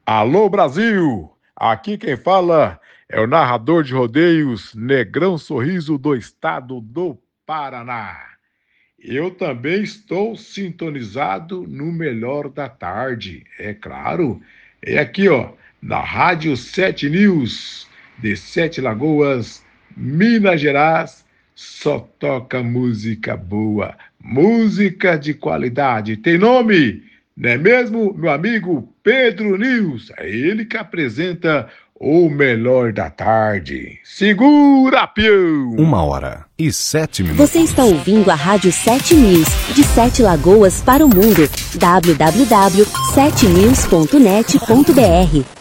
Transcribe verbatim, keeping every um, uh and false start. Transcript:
Alô, Brasil! Aqui quem fala é o narrador de rodeios Negrão Sorriso do estado do Paraná. Eu também estou sintonizado no Melhor da Tarde, é claro. É aqui, ó, na Rádio Sete News, de Sete Lagoas, Minas Gerais. Só toca música boa, música de qualidade. Tem nome? Não é mesmo, meu amigo Pedro News? É ele que apresenta o Melhor da Tarde. Segura, pião! Uma hora e sete minutos. Você está ouvindo a Rádio Sete News, de Sete Lagoas para o mundo. w w w ponto sete news ponto net ponto b r